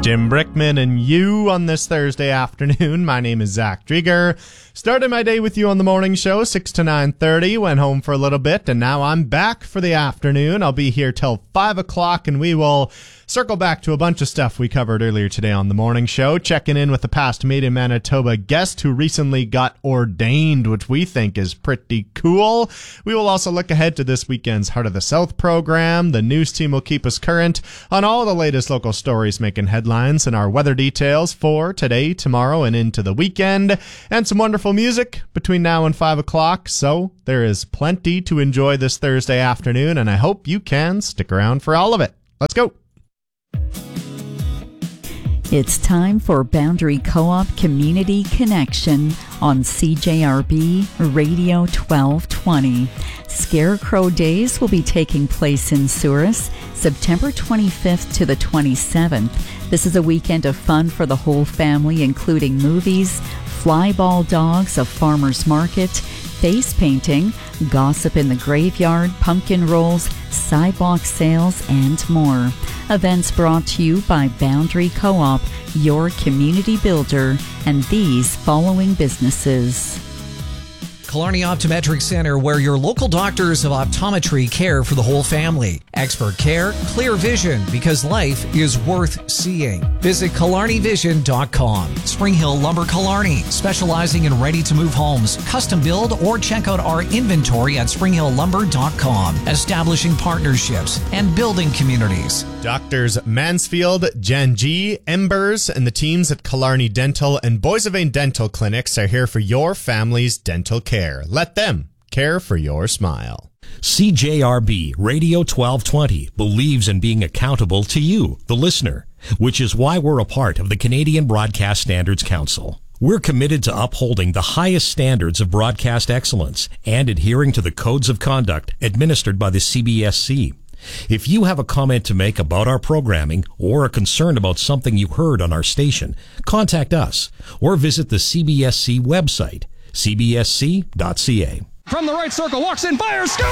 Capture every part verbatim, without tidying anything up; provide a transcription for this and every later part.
Jim Brickman and you on this Thursday afternoon. My name is Zach Drieger. Started my day with you on the morning show, six to nine thirty. Went home for a little bit, and now I'm back for the afternoon. I'll be here till five o'clock, and we will circle back to a bunch of stuff we covered earlier today on the morning show, checking in with a past Made in Manitoba guest who recently got ordained, which we think is pretty cool. We will also look ahead to this weekend's Heart of the South program. The news team will keep us current on all the latest local stories making headlines, and our weather details for today, tomorrow, and into the weekend, and some wonderful music between now and five o'clock. So there is plenty to enjoy this Thursday afternoon, and I hope you can stick around for all of it. Let's go. It's time for Boundary Co-op Community Connection on C J R B Radio twelve twenty. Scarecrow Days will be taking place in Souris, September twenty-fifth to the twenty-seventh. This is a weekend of fun for the whole family, including movies, flyball dogs, a farmer's market, face painting, gossip in the graveyard, pumpkin rolls, sidewalk sales, and more. Events brought to you by Boundary Co-op, your community builder, and these following businesses. Killarney Optometric Center, where your local doctors of optometry care for the whole family. Expert care, clear vision, because life is worth seeing. Visit Killarney Vision dot com. Spring Hill Lumber Killarney, specializing in ready-to-move homes, custom build, or check out our inventory at Spring Hill Lumber dot com. Establishing partnerships and building communities. Doctors Mansfield, Janji, Embers, and the teams at Killarney Dental and Boissevain Dental Clinics are here for your family's dental care. Let them care for your smile. C J R B Radio twelve twenty believes in being accountable to you, the listener, which is why we're a part of the Canadian Broadcast Standards Council. We're committed to upholding the highest standards of broadcast excellence and adhering to the codes of conduct administered by the C B S C. If you have a comment to make about our programming or a concern about something you heard on our station, contact us or visit the C B S C website, c b s c dot c a. From the right circle, walks in, fires, score!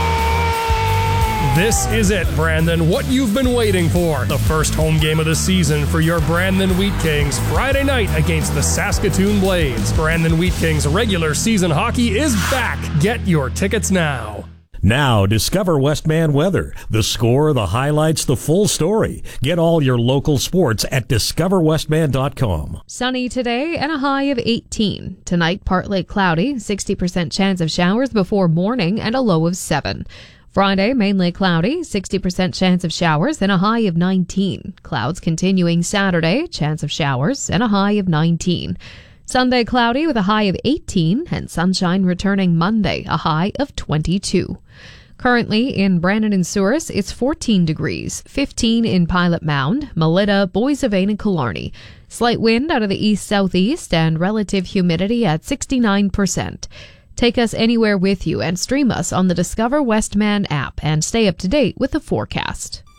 This is it, Brandon. What you've been waiting for. The first home game of the season for your Brandon Wheat Kings. Friday night against the Saskatoon Blades. Brandon Wheat Kings regular season hockey is back. Get your tickets now. Now, discover Westman weather. The score, the highlights, the full story. Get all your local sports at discover westman dot com. Sunny today and a high of eighteen. Tonight, partly cloudy, sixty percent chance of showers before morning and a low of seven. Friday, mainly cloudy, sixty percent chance of showers and a high of nineteen. Clouds continuing Saturday, chance of showers and a high of nineteen. Sunday, cloudy with a high of eighteen, and sunshine returning Monday, a high of twenty-two. Currently in Brandon and Souris, it's fourteen degrees, fifteen in Pilot Mound, Melita, Boissevain, and Killarney. Slight wind out of the east-southeast and relative humidity at sixty-nine percent. Take us anywhere with you and stream us on the Discover Westman app and stay up to date with the forecast.